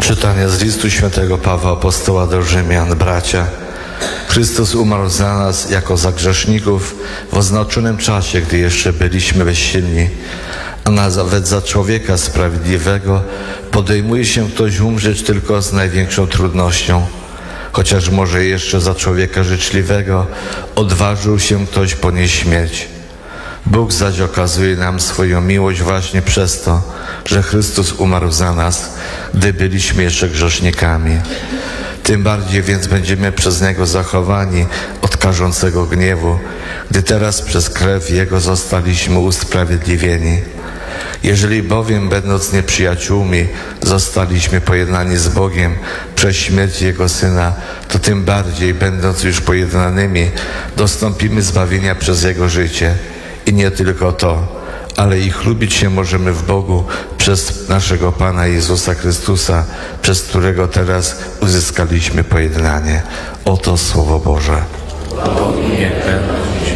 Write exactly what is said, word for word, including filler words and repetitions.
Czytanie z listu świętego Pawła Apostoła do Rzymian. Bracia, Chrystus umarł za nas jako za grzeszników w oznaczonym czasie, gdy jeszcze byliśmy bezsilni, a nawet za człowieka sprawiedliwego podejmuje się ktoś umrzeć tylko z największą trudnością. Chociaż może jeszcze za człowieka życzliwego odważył się ktoś ponieść śmierć. Bóg zaś okazuje nam swoją miłość właśnie przez to, że Chrystus umarł za nas, gdy byliśmy jeszcze grzesznikami. Tym bardziej więc będziemy przez Niego zachowani od karzącego gniewu, gdy teraz przez krew Jego zostaliśmy usprawiedliwieni. Jeżeli bowiem, będąc nieprzyjaciółmi, zostaliśmy pojednani z Bogiem przez śmierć Jego Syna, to tym bardziej, będąc już pojednanymi, dostąpimy zbawienia przez Jego życie. I nie tylko to, ale i chlubić się możemy w Bogu przez naszego Pana Jezusa Chrystusa, przez którego teraz uzyskaliśmy pojednanie. Oto Słowo Boże. Bogu niech będą